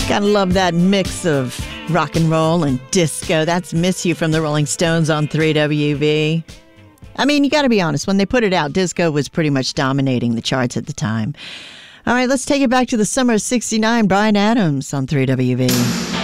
Gotta love that mix of rock and roll and disco. That's Miss You from the Rolling Stones on 3WV. I mean, you gotta be honest. When they put it out, disco was pretty much dominating the charts at the time. All right, let's take it back to the summer of '69. Bryan Adams on 3WV.